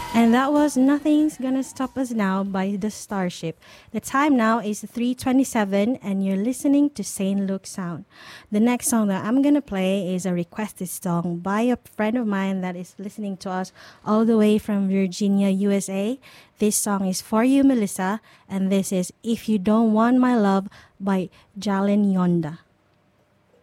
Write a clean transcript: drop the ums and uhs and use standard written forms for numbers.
And that was Nothing's Gonna Stop Us Now by The Starship. The time now is 3:27 and you're listening to St. Luke Sound. The next song that I'm gonna play is a requested song by a friend of mine that is listening to us all the way from Virginia, USA. This song is for you, Melissa, and this is If You Don't Want My Love by Jalen Yonda.